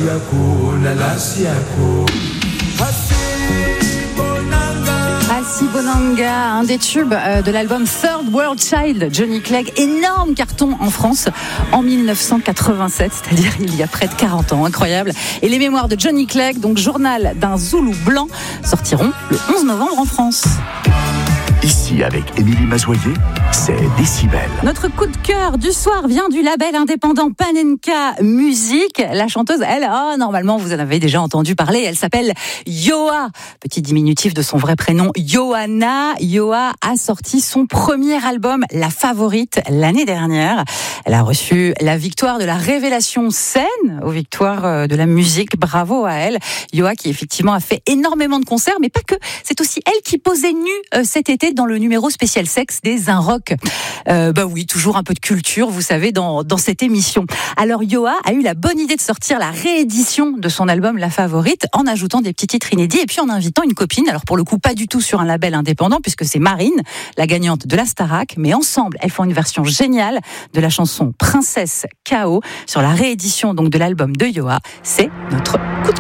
Bonanga, un des tubes de l'album Third World Child, Johnny Clegg, énorme carton en France en 1987, c'est-à-dire il y a près de 40 ans, incroyable. Et les mémoires de Johnny Clegg, donc journal d'un Zoulou blanc, sortiront le 11 novembre en France. Ici, avec Émilie Mazoyer, c'est Décibel. Notre coup de cœur du soir vient du label indépendant Panenka Music. La chanteuse, elle, normalement, vous en avez déjà entendu parler. Elle s'appelle Yoa, petit diminutif de son vrai prénom, Yohanna. Yoa a sorti son premier album, La Favorite, l'année dernière. Elle a reçu la victoire de la révélation scène aux victoires de la musique. Bravo à elle. Yoa qui, effectivement, a fait énormément de concerts, mais pas que. C'est aussi elle qui posait nue cet été dans le numéro spécial sexe des Un Rock. Oui, toujours un peu de culture, vous savez, dans cette émission. Alors Yoa a eu la bonne idée de sortir la réédition de son album La Favorite en ajoutant des petits titres inédits et puis en invitant une copine. Alors pour le coup, pas du tout sur un label indépendant puisque c'est Marine, la gagnante de la Starac, mais ensemble, elles font une version géniale de la chanson Princesse K.O. sur la réédition donc de l'album de Yoa. C'est notre coup de